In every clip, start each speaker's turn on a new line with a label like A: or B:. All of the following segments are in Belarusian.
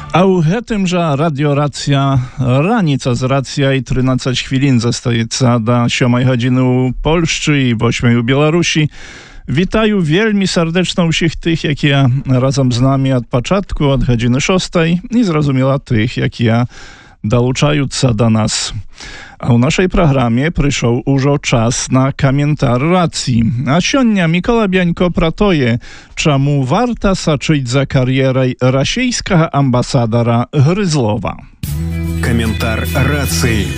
A: А ў гэтым жа радыёрацыя раніца з рацыяй 13 хвілін застаецца да 7 гадзіны ў Польшчы і 8 у Беларусі. Вітаю вельмі сардэчна ўсіх тых, якія разам з намі ад пачатку, ад гадзіны 6 і зразумела тых, якія далучаюцца да нас. А ў нашай праграме прыйшоў ужо час на каментар рацыі. А сёння Мікола Бянько пра тое, чаму варта сачыць за кар'ерай расійскага амбасадара Грызлова.
B: Каментар рацыі.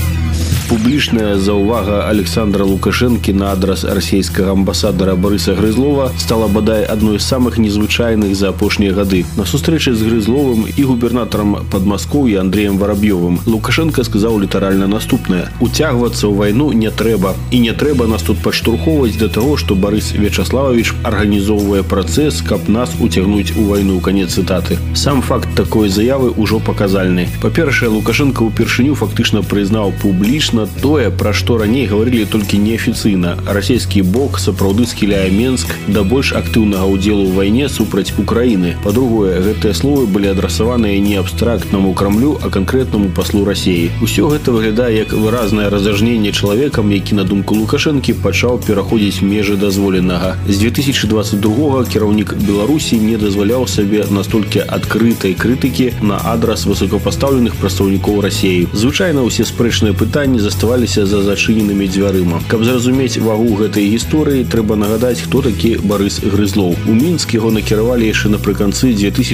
B: Публічная заўвага Александра Лукашэнкі на адрас расійскага амбасадара Барыса Грызлова стала бадай адной з самых незвычайных за апошнія гады. На сустрэчы з Грызловым і губернатарам Падмаскоўя Андреем Вараб'ёвым Лукашенко сказаў літаральна наступнае: «Уцягвацца ў вайну не трэба. І не трэба нас тут падштурхоўваць да таго, што Барыс Вячаславович арганізоўвае працэс, каб нас уцягнуць у вайну». Канец цытаты. Сам факт такой заявы ўжо паказальны. Па-першае, Лукашенко ўпершыню фактычна прызнаў публічна тое, пра што раней гаварылі толькі неафіцыйна. Расійскі бок сапраўды схіляе Менск да больш актыўнага ўдзелу ў вайне супраць Украіны. Па-другое, гэтыя словы былі адрасаваныя не абстрактнаму Крамлю, а канкрэтнаму паслу Расіі. Усё гэта выглядае як выразнае разажненне чалавекам, які, на думку Лукашэнкі, пачаў пераходзіць межы дазволенага. З 2022-го кіраўнік Беларусі не дазваляў сабе настолькі адкрытай крытыкі на адрас высокапастаўленых прадстаўнікоў Расіі. Звычайна ўсе спрэчныя пытанні заставаліся за зачыненымі дзвярыма. Каб зразумець вагу гэтай гісторыі, трэба нагадаць, хто такі Барыс Грызлоў. У Мінск яго накіравалі яшчэ напрыканцы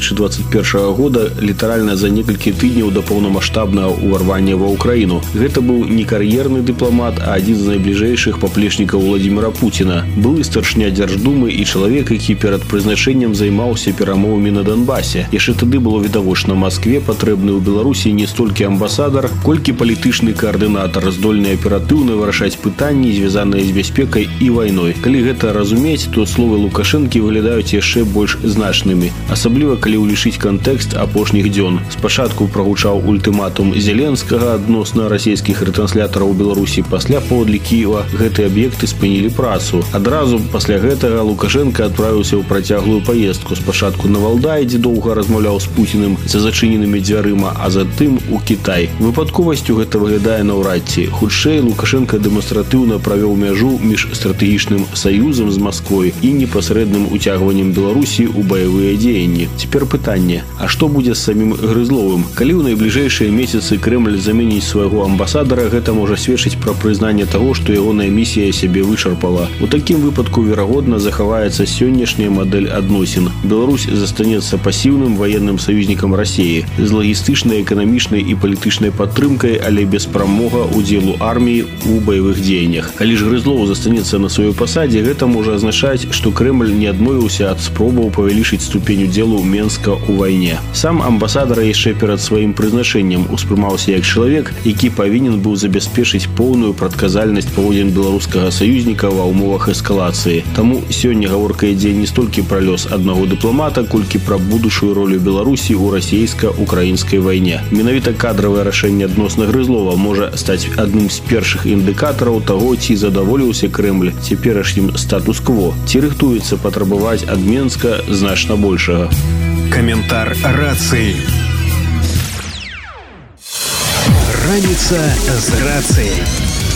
B: 2021 года, літаральна за некалькі тыдняў да паўнамаштабнага ўварвання ва Ўкраіну. Гэта быў не кар'ерны дыпламат, а адзін з найбліжэйшых паплечнікаў Владзіміра Пуціна. Былы старшыня Дзярждумы і чалавек, які перад прызначэннем займаўся перамовамі на Донбасе. Яшчэ тады было відавочна: Маскве патрэбны ў Беларусі не столькі амбасадар, колькі палітычны каардынатар, здольны аператыўна вырашаць пытанні, звязаныя з бяспекай і вайной. Калі гэта разумець, то словы Лукашэнкі выглядаюць яшчэ больш значнымі, асабліва калі ўлічыць кантэкст апошніх дзён. Спачатку прагучаў ультыматум Зеленскага адносна расійскіх рэтранслятораў у Беларусі, пасля паводле Кіева гэтыя аб'екты спынілі працу. Адразу пасля гэтага Лукашенко адправіўся ў працяглую паездку. Спачатку на Валдай, дзе доўга размаўляў з Пуціным за зачыненымі дзвярыма, а затым у Кітай. Выпадковасцю гэта выглядае наўрад ці. Хутчэй, Лукашенко дэманстратыўна правёў мяжу між стратэгічным саюзам з Масквой і непасрэдным уцягваннем Беларусі ў баявыя дзеянні. Цяпер пытанне: а што будзе з самім Грызловым? Калі ў найбліжэйшыя месяцы Крэмль заменіць свайго амбасадара, гэта можа сведчыць пра прызнанне таго, што ягоная місія сябе вычарпала. У такім выпадку, верагодна, захаваецца сённяшняя мадэль адносін. Беларусь застанецца пасіўным ваенным саюзнікам Расіі з лагістычнай, эканамічнай і палітычнай падтрымкай, але без прамога удзелу арміі ў баявых дзеяннях. Калі ж Грызлоў застанецца на сваёй пасадзе, гэта можа азначаць, што Крэмль не адмовіўся ад спробаў павялічыць ступень удзелу Менска ў вайне. Сам амбасадар яшчэ перад сваім прызначэннем успрымаўся як чалавек, які павінен быў забяспечыць поўную прадказальнасць паводзін беларускага саюзніка ва ўмовах эскалацыі. Таму сёння гаворка ідзе не столькі пра лёс аднаго дыпламата, колькі пра будучую ролю Беларусі ў расійска-украінскай вайне. Менавіта кадравае рашэнне адносна Грызлова можа стаць адным з першых індыкатараў таго, ці задаволіўся Крэмль цяперашнім статус-кво, ці рыхтуецца патрабаваць ад Менска значна большага.
C: Каментар рацыі. Раніца з рацыяй.